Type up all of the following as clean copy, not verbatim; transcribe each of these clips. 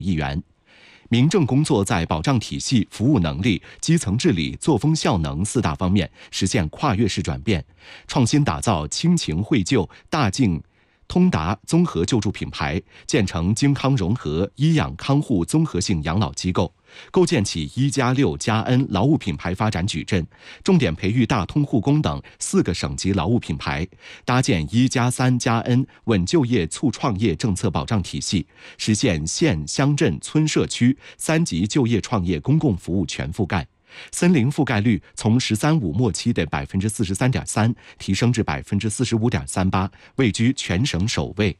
亿元。民政工作在保障体系、服务能力、基层治理、作风效能4大方面实现跨越式转变，创新打造亲情惠救、大境通达综合救助品牌，建成京康融合医养康护综合性养老机构，构建起1+6+N 劳务品牌发展矩阵，重点培育大通护工等4个省级劳务品牌，搭建1+3+N 稳就业促创业政策保障体系，实现县、乡镇、村、社区3级就业创业公共服务全覆盖。森林覆盖率从“13+5”末期的43.3%提升至45.38%，位居全省首位。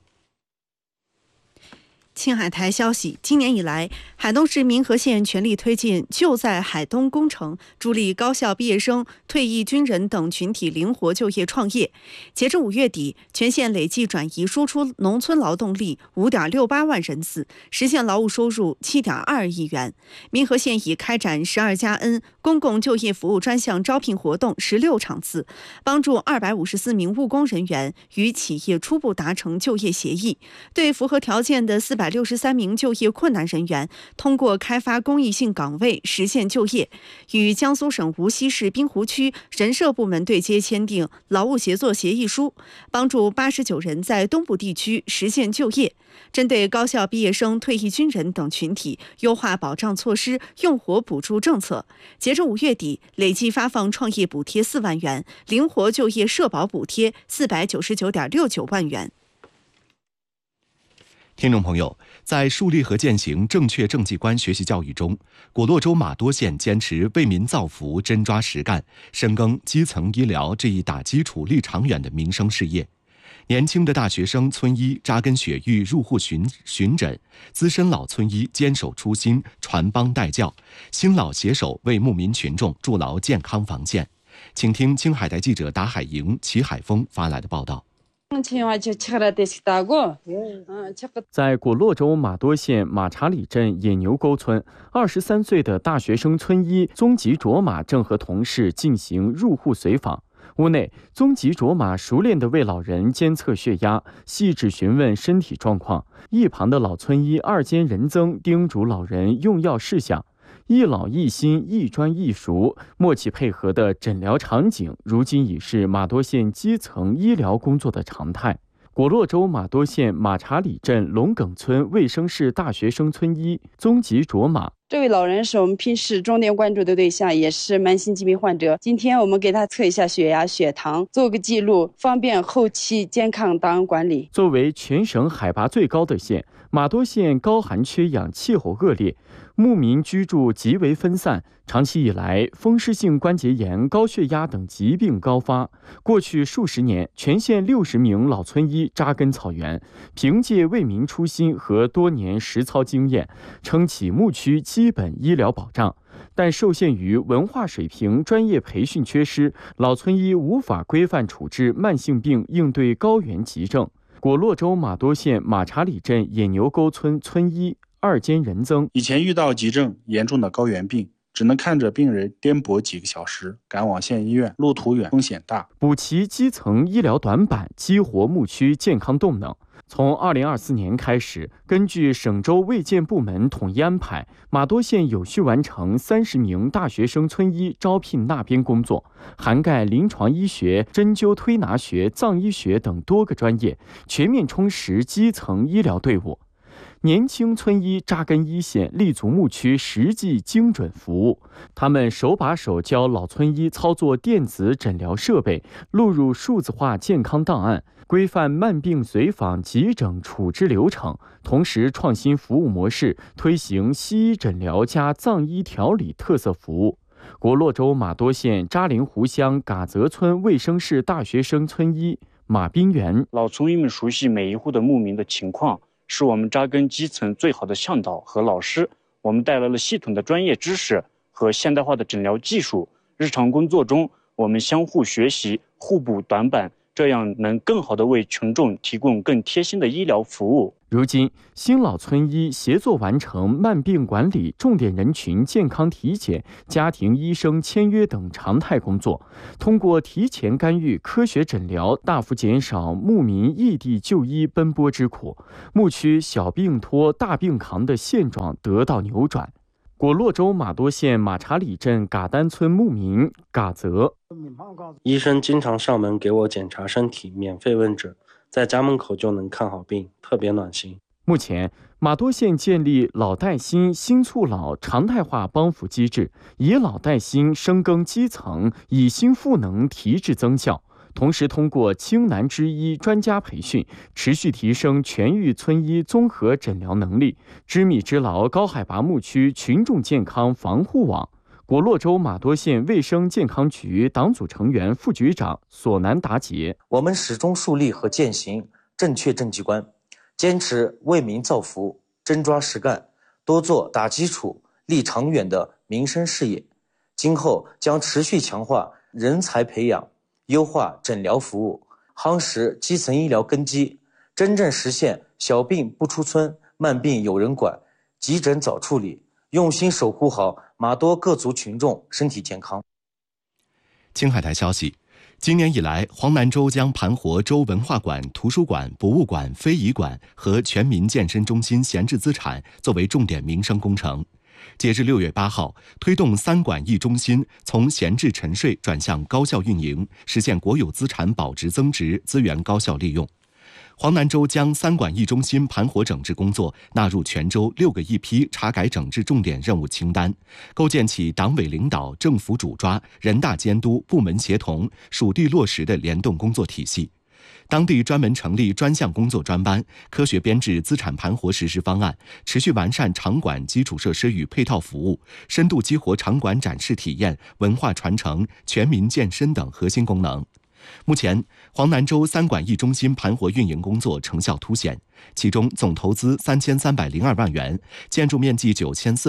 青海台消息，今年以来，海东市民和县全力推进就在海东工程，助力高校毕业生、退役军人等群体灵活就业创业。截至5月底，全县累计转移输出农村劳动力5.68万人次，实现劳务收入7.2亿元。民和县已开展12+N 公共就业服务专项招聘活动16场次，帮助254名务工人员与企业初步达成就业协议，对符合条件的463名就业困难人员通过开发公益性岗位实现就业，与江苏省无锡市滨湖区人社部门对接签订劳务协作协议书，帮助89人在东部地区实现就业。针对高校毕业生、退役军人等群体，优化保障措施、用活补助政策。截至5月底，累计发放创业补贴4万元，灵活就业社保补贴499.69万元。 听众朋友，在树立和践行正确政绩观学习教育中，果洛州玛多县坚持为民造福、真抓实干，深耕基层医疗这一打基础、立长远的民生事业。年轻的大学生村医扎根雪域入户巡诊，资深老村医坚守初心传帮带教，新老携手为牧民群众筑牢健康防线。请听青海台记者达海营、齐海峰发来的报道。 在果洛州玛多县马查里镇野牛沟村，23岁的大学生村医宗吉卓玛正和同事进行入户随访。屋内，宗吉卓玛熟练地为老人监测血压，细致询问身体状况。一旁的老村医二间仁增叮嘱老人用药事项。一老一新、一专一熟，默契配合的诊疗场景，如今已是玛多县基层医疗工作的常态。果洛州玛多县马查里镇龙耿村卫生室大学生村医宗吉卓玛， 这位老人是我们平时重点关注的对象，也是慢性疾病患者。今天我们给他测一下血压、血糖，做个记录，方便后期健康档案管理。 作为全省海拔最高的县，玛多县高寒缺氧，气候恶劣，牧民居住极为分散，长期以来风湿性关节炎、高血压等疾病高发。过去数十年，全县60名老村医扎根草原，凭借为民初心和多年实操经验，撑起牧区基本医疗保障。但受限于文化水平、专业培训缺失，老村医无法规范处置慢性病，应对高原急症。果洛州玛多县马查里镇野牛沟村村医二间仁增， 以前遇到急症严重的高原病，只能看着病人颠簸几个小时，赶往县医院，路途远，风险大。 补齐基层医疗短板，激活牧区健康动能。从2024年开始，根据省州卫健部门统一安排，玛多县有序完成30名大学生村医招聘纳编工作，涵盖临床医学、针灸推拿学、藏医学等多个专业，全面充实基层医疗队伍。年轻村医扎根一线，立足牧区，实际精准服务。他们手把手教老村医操作电子诊疗设备，录入数字化健康档案，规范慢病随访、急诊处置流程，同时创新服务模式，推行西医诊疗加藏医调理特色服务。果洛州玛多县扎林湖乡嘎泽村卫生室大学生村医马冰元， 老村医们熟悉每一户的牧民的情况，是我们扎根基层最好的向导和老师。我们带来了系统的专业知识和现代化的诊疗技术。日常工作中，我们相互学习，互补短板， 这样能更好地为群众提供更贴心的医疗服务。 如今，新老村医协作完成慢病管理、重点人群健康体检、家庭医生签约等常态工作，通过提前干预、科学诊疗，大幅减少牧民异地就医奔波之苦，牧区小病拖、大病扛的现状得到扭转。果洛州马多县马查里镇嘎丹村牧民嘎泽： 医生经常上门给我检查身体，免费问诊，在家门口就能看好病，特别暖心。 目前，马多县建立老带新、新促老常态化帮扶机制，以老带新深耕基层，以新赋能提质增效。同时，通过青南之医专家培训，持续提升全域村医综合诊疗能力，织密织牢高海拔牧区群众健康防护网。果洛州马多县卫生健康局党组成员、副局长索南达杰： 我们始终树立和践行正确政绩观，坚持为民造福，真抓实干，多做打基础、立长远的民生事业。今后将持续强化人才培养，优化诊疗服务，夯实基层医疗根基，真正实现小病不出村、慢病有人管、急诊早处理，用心守护好马多各族群众身体健康。 青海台消息，今年以来，黄南州将盘活州文化馆、图书馆、博物馆、非遗馆和全民健身中心闲置资产作为重点民生工程。截至6月8号，推动3馆1中心从闲置沉睡转向高效运营，实现国有资产保值增值，资源高效利用。黄南州将3馆1中心盘活整治工作纳入全州6个一批查改整治重点任务清单，构建起党委领导、政府主抓、人大监督、部门协同、属地落实的联动工作体系。当地专门成立专项工作专班，科学编制资产盘活实施方案，持续完善场馆基础设施与配套服务，深度激活场馆展示体验、文化传承、全民健身等核心功能。目前，黄南州3馆1中心盘活运营工作成效凸显，其中总投资3302万元、建筑面积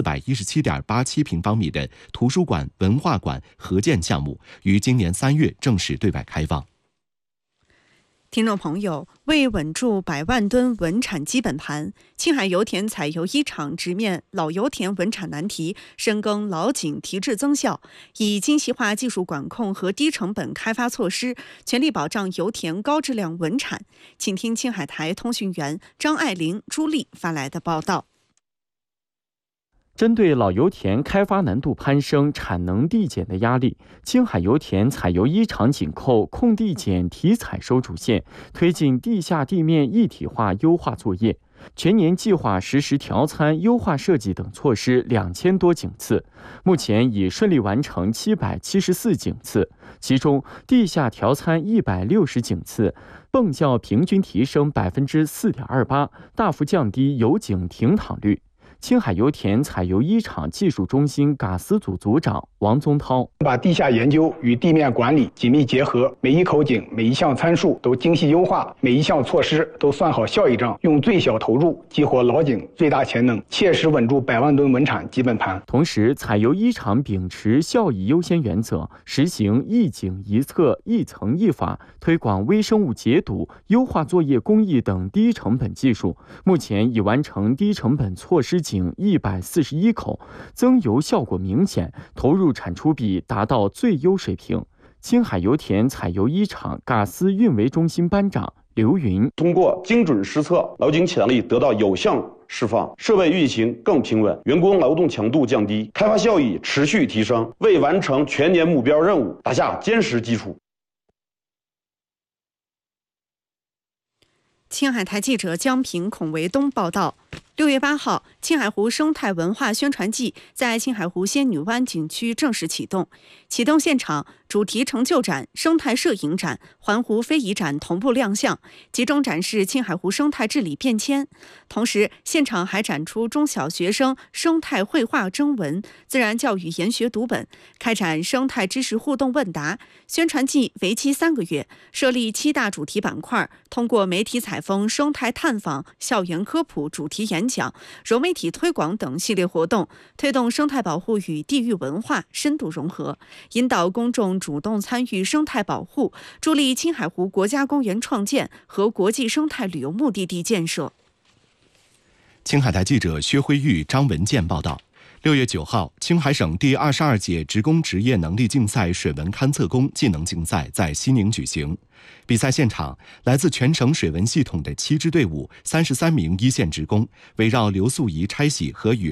9417.87平方米的图书馆、文化馆合建项目于今年3月正式对外开放。 听众朋友，为稳住100万吨稳产基本盘，青海油田采油一厂直面老油田稳产难题，深耕老井提质增效，以精细化技术管控和低成本开发措施，全力保障油田高质量稳产。请听青海台通讯员张爱玲、朱丽发来的报道。 针对老油田开发难度攀升、产能递减的压力，青海油田采油一厂紧扣控地减提采收主线，推进地下地面一体化优化作业，全年计划实施调参、优化设计等措施2000多井次，目前已顺利完成774井次，其中地下调参160井次，泵效平均提升4.28%，大幅降低油井停躺率。青海油田采油一厂技术中心嘎斯组组长王宗涛： 把地下研究与地面管理紧密结合，每一口井、每一项参数都精细优化，每一项措施都算好效益账，用最小投入激活老井最大潜能，切实稳住100万吨稳产基本盘。 同时，采油一厂秉持效益优先原则，实行一井一测、一层一法，推广微生物解堵、优化作业工艺等低成本技术，目前已完成低成本措施井141口，增油效果明显，投入产出比达到最优水平。青海油田采油一厂嘎斯运维中心班长刘云： 通过精准施测，老井潜力得到有效释放，设备运行更平稳，员工劳动强度降低，开发效益持续提升，为完成全年目标任务打下坚实基础。 青海台记者江平、孔维东报道。6月8号，青海湖生态文化宣传季在青海湖仙女湾景区正式启动。启动现场，主题成就展、生态摄影展、环湖非遗展同步亮相，集中展示青海湖生态治理变迁。同时，现场还展出中小学生生态绘画征文、自然教育研学读本，开展生态知识互动问答。宣传季为期3个月，设立7大主题板块，通过媒体采风、生态探访、校园科普主题题演讲、融媒体推广等系列活动，推动生态保护与地域文化深度融合，引导公众主动参与生态保护，助力青海湖国家公园创建和国际生态旅游目的地建设。 青海台记者薛辉玉、张文健报道。6月9号，青海省第22届职工职业能力竞赛水文勘测工技能竞赛在西宁举行。比赛现场，来自全省水文系统的7支队伍、33名一线职工，围绕流速仪拆洗和与